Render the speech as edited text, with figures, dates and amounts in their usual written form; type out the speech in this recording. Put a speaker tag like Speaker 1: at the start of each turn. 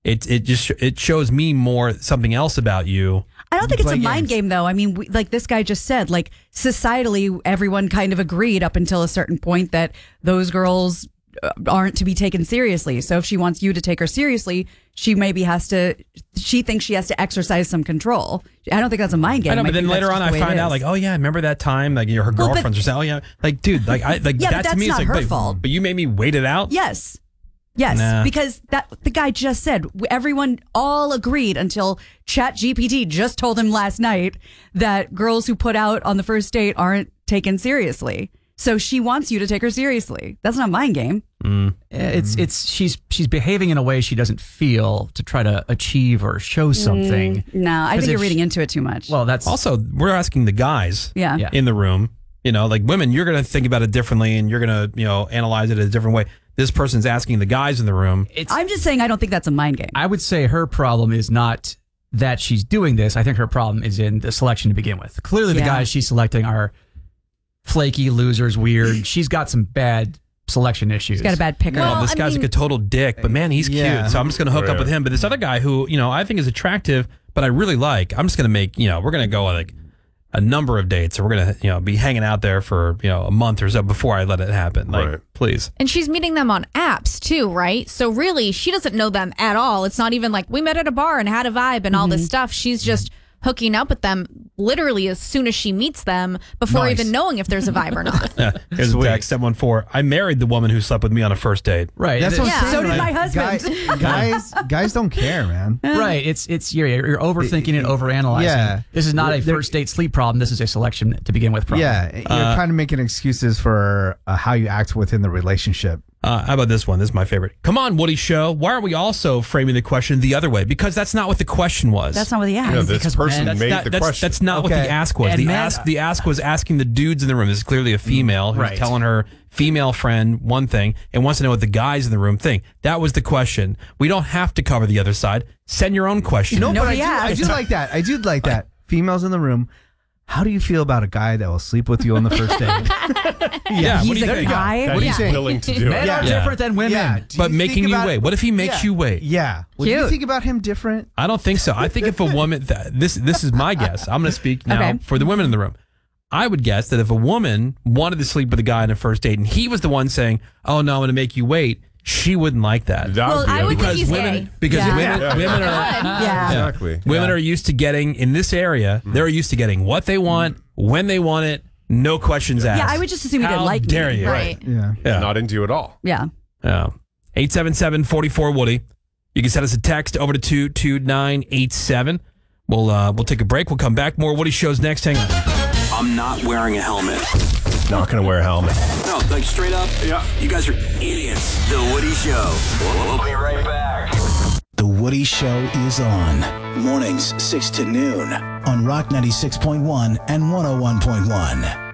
Speaker 1: it shows me more something else about you.
Speaker 2: I don't think it's a mind game, though. I mean, like this guy just said, like societally, everyone kind of agreed up until a certain point that those girls aren't to be taken seriously. So if she wants you to take her seriously, she thinks she has to exercise some control. I don't think that's a mind game.
Speaker 1: I know, but then later on I find out like, oh yeah, remember that time? Like her girlfriends are saying, oh yeah, like dude, like I like
Speaker 2: yeah,
Speaker 1: that to me is like,
Speaker 2: her fault.
Speaker 1: But you made me wait it out.
Speaker 2: Yes,
Speaker 1: Nah.
Speaker 2: because the guy just said everyone all agreed until ChatGPT just told him last night that girls who put out on the first date aren't taken seriously. So she wants you to take her seriously. That's not a mind game.
Speaker 3: She's behaving in a way she doesn't feel to try to achieve or show something.
Speaker 2: No, I think you're reading into it too much.
Speaker 3: Well, that's
Speaker 1: also we're asking the guys
Speaker 2: Yeah.
Speaker 1: in the room. You know, like women, you're going to think about it differently and you're going to, analyze it a different way. This person's asking the guys in the room.
Speaker 2: I'm just saying I don't think that's a mind game.
Speaker 3: I would say her problem is not that she's doing this. I think her problem is in the selection to begin with. Clearly, the guys she's selecting are flaky, losers, weird. She's got some bad selection issues.
Speaker 2: She's got a bad picker.
Speaker 1: Well, this guy's like a total dick, but man, he's cute. So I'm just going to hook up with him. But this other guy who, I think is attractive, but I really like, I'm just going to make, we're going to go like a number of dates. So we're going to, be hanging out there for, a month or so before I let it happen. Like, please.
Speaker 4: And she's meeting them on apps too, right? So really, she doesn't know them at all. It's not even like we met at a bar and had a vibe and all this stuff. She's just hooking up with them literally as soon as she meets them before even knowing if there's a vibe or not.
Speaker 1: Here's a text, 714. I married the woman who slept with me on a first date.
Speaker 3: Right.
Speaker 5: That's what I'm saying.
Speaker 2: So did my husband.
Speaker 5: Guys don't care, man.
Speaker 3: Right. It's you're overthinking it, overanalyzing.
Speaker 5: Yeah.
Speaker 3: This is not a first date sleep problem. This is a selection to begin with problem.
Speaker 5: Yeah. You're kind of making excuses for how you act within the relationship.
Speaker 1: How about this one? This is my favorite. Come on, Woody Show. Why aren't we also framing the question the other way? Because that's not what the question was.
Speaker 2: That's not what he asked.
Speaker 6: This person made the question.
Speaker 1: That's not what the ask was. The ask was asking the dudes in the room. This is clearly a female who's telling her female friend one thing and wants to know what the guys in the room think. That was the question. We don't have to cover the other side. Send your own question.
Speaker 5: No, but I do like that. I do like that. Females in the room. How do you feel about a guy that will sleep with you on the first date?
Speaker 1: What do you
Speaker 2: think?
Speaker 5: What do you think?
Speaker 6: Willing to do
Speaker 3: Men
Speaker 6: it.
Speaker 3: are different than women.
Speaker 5: Yeah.
Speaker 1: But making you wait. What if he makes you wait?
Speaker 5: Yeah. Would you think about him different?
Speaker 1: I don't think so. I think if a woman, this is my guess. I'm going to speak now for the women in the room. I would guess that if a woman wanted to sleep with a guy on a first date and he was the one saying, oh no, I'm going to make you wait, she wouldn't like that.
Speaker 4: I would think he's
Speaker 1: women,
Speaker 4: gay.
Speaker 1: because women are
Speaker 6: Exactly.
Speaker 1: Women are used to getting in this area. They're used to getting what they want when they want it. No questions asked.
Speaker 2: Yeah, I would just assume he didn't like me.
Speaker 1: How dare you?
Speaker 4: Right.
Speaker 5: Yeah.
Speaker 6: Not into you at all.
Speaker 2: Yeah.
Speaker 1: 877-44-WOODY. You can send us a text over to 22987. We'll take a break. We'll come back. More Woody Shows next. Hang on.
Speaker 7: I'm not wearing a helmet.
Speaker 6: Not going to wear a helmet.
Speaker 7: No, like straight up. Yeah. You guys are idiots. The Woody Show. We'll be right back.
Speaker 8: The Woody Show is on. Mornings 6 to noon on Rock 96.1 and 101.1.